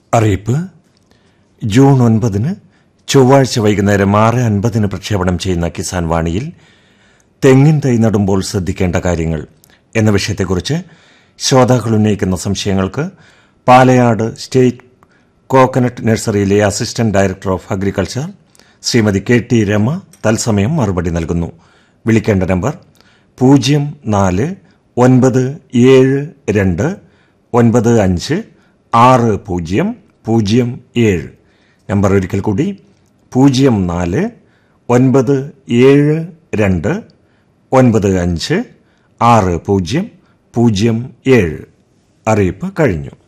അറിയിപ്പ്. ജൂൺ 9 ചൊവ്വാഴ്ച വൈകുന്നേരം 6:50 പ്രക്ഷേപണം ചെയ്യുന്ന കിസാൻ വാണിയിൽ തെങ്ങിൻ തൈ നടുമ്പോൾ ശ്രദ്ധിക്കേണ്ട കാര്യങ്ങൾ എന്ന വിഷയത്തെക്കുറിച്ച് ശ്രോതാക്കൾ ഉന്നയിക്കുന്ന സംശയങ്ങൾക്ക് Palayad state coconut നഴ്സറിയിലെ assistant director of agriculture Shrimati KT Rama തത്സമയം മറുപടി നൽകുന്നു. വിളിക്കേണ്ട നമ്പർ 0492956007. നമ്പർ ഒരിക്കൽ കൂടി 0492956007. അറിയിപ്പ് കഴിഞ്ഞു.